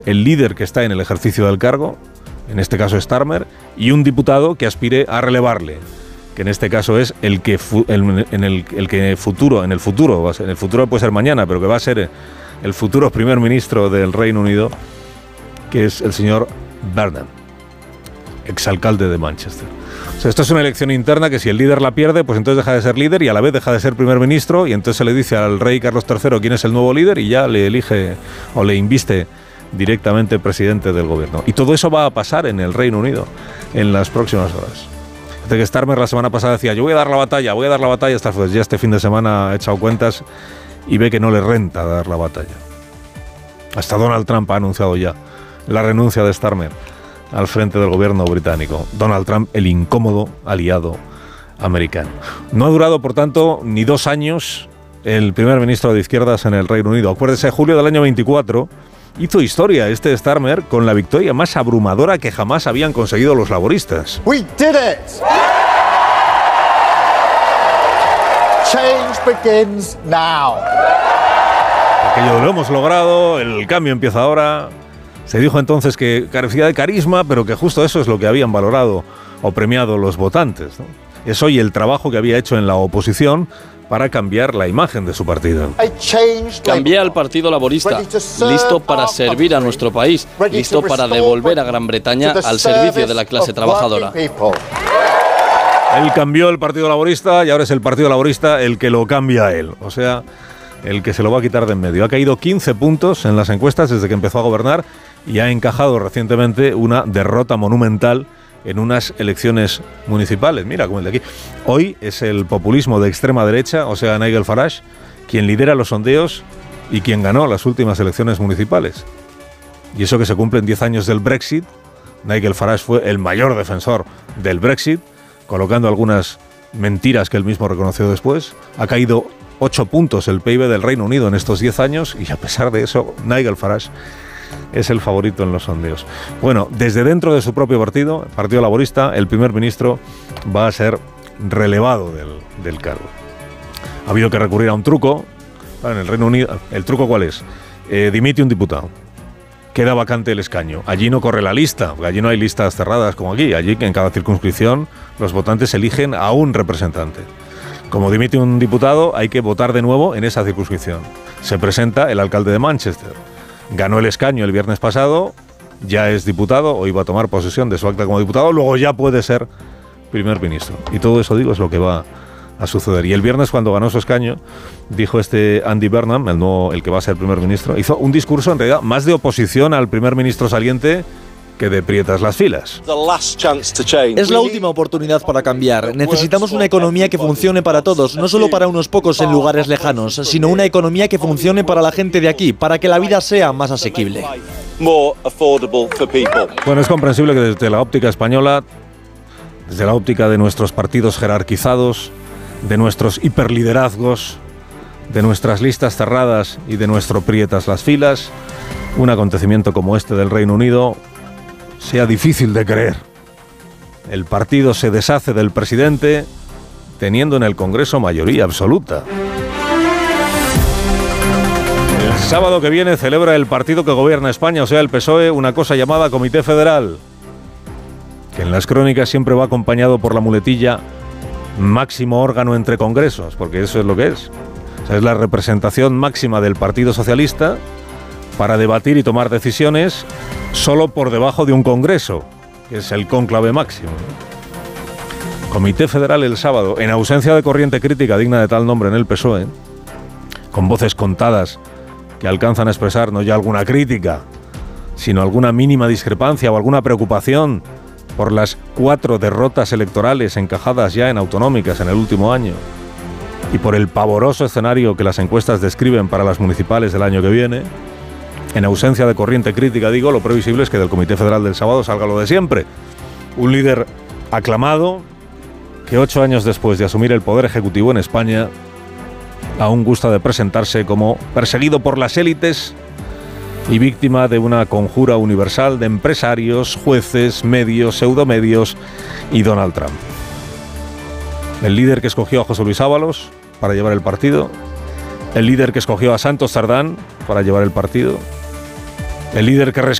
el líder que está en el ejercicio del cargo, en este caso Starmer, y un diputado que aspire a relevarle, que en este caso es en el futuro puede ser mañana, pero que va a ser el futuro primer ministro del Reino Unido, que es el señor Burnham, exalcalde de Manchester. O sea, esto es una elección interna que si el líder la pierde, pues entonces deja de ser líder y a la vez deja de ser primer ministro, y entonces se le dice al rey Carlos III quién es el nuevo líder y ya le elige o le inviste directamente presidente del gobierno. Y todo eso va a pasar en el Reino Unido en las próximas horas. De que Starmer la semana pasada decía, yo voy a dar la batalla, hasta pues ya este fin de semana ha echado cuentas y ve que no le renta dar la batalla. Hasta Donald Trump ha anunciado ya la renuncia de Starmer al frente del gobierno británico. Donald Trump, el incómodo aliado americano. No ha durado, por tanto, ni 2 años el primer ministro de izquierdas en el Reino Unido. Acuérdese, julio del año 24 hizo historia este Starmer con la victoria más abrumadora que jamás habían conseguido los laboristas. We did it! Change begins now. Aquello lo hemos logrado, el cambio empieza ahora. Se dijo entonces que carecía de carisma, pero que justo eso es lo que habían valorado o premiado los votantes, ¿no? Es hoy el trabajo que había hecho en la oposición para cambiar la imagen de su partido. Cambié al Partido Laborista, listo para servir a nuestro país, listo para devolver a Gran Bretaña al servicio de la clase trabajadora. Él cambió el Partido Laborista y ahora es el Partido Laborista el que lo cambia a él. O sea, el que se lo va a quitar de en medio. Ha caído 15 puntos en las encuestas desde que empezó a gobernar y ha encajado recientemente una derrota monumental en unas elecciones municipales. Mira, como el de aquí. Hoy es el populismo de extrema derecha, o sea, Nigel Farage, quien lidera los sondeos y quien ganó las últimas elecciones municipales. Y eso que se cumplen 10 años del Brexit. Nigel Farage fue el mayor defensor del Brexit, colocando algunas mentiras que él mismo reconoció después. Ha caído 8 puntos el PIB del Reino Unido en estos 10 años y a pesar de eso, Nigel Farage es el favorito en los sondeos. Bueno, desde dentro de su propio partido, el Partido Laborista, el primer ministro va a ser relevado del cargo. Ha habido que recurrir a un truco. En el Reino Unido, ¿el truco cuál es? Dimite un diputado. Queda vacante el escaño. Allí no corre la lista, porque allí no hay listas cerradas como aquí. Allí en cada circunscripción los votantes eligen a un representante. Como dimite un diputado, hay que votar de nuevo en esa circunscripción. Se presenta el alcalde de Manchester. Ganó el escaño el viernes pasado, ya es diputado, hoy va a tomar posesión de su acta como diputado, luego ya puede ser primer ministro. Y todo eso, digo, es lo que va a suceder. Y el viernes, cuando ganó su escaño, dijo este Andy Burnham, el que va a ser primer ministro, hizo un discurso en realidad más de oposición al primer ministro saliente que de prietas las filas. Es la última oportunidad para cambiar. Necesitamos una economía que funcione para todos, no solo para unos pocos en lugares lejanos, sino una economía que funcione para la gente de aquí, para que la vida sea más asequible. Bueno, es comprensible que desde la óptica española, desde la óptica de nuestros partidos jerarquizados, de nuestros hiperliderazgos, de nuestras listas cerradas y de nuestro prietas las filas, un acontecimiento como este del Reino Unido sea difícil de creer. El partido se deshace del presidente teniendo en el Congreso mayoría absoluta. El sábado que viene celebra el partido que gobierna España, o sea, el PSOE, una cosa llamada Comité Federal, que en las crónicas siempre va acompañado por la muletilla máximo órgano entre congresos, porque eso es lo que es. O sea, es la representación máxima del Partido Socialista para debatir y tomar decisiones solo por debajo de un congreso, que es el cónclave máximo. Comité Federal el sábado, en ausencia de corriente crítica digna de tal nombre en el PSOE, con voces contadas que alcanzan a expresar no ya alguna crítica, sino alguna mínima discrepancia o alguna preocupación por las 4 derrotas electorales encajadas ya en autonómicas en el último año y por el pavoroso escenario que las encuestas describen para las municipales del año que viene. En ausencia de corriente crítica, digo, lo previsible es que del Comité Federal del sábado salga lo de siempre. Un líder aclamado que 8 años después de asumir el poder ejecutivo en España aún gusta de presentarse como perseguido por las élites y víctima de una conjura universal de empresarios, jueces, medios, pseudomedios y Donald Trump. El líder que escogió a José Luis Ábalos para llevar el partido, el líder que escogió a Santos Cerdán para llevar el partido, El líder que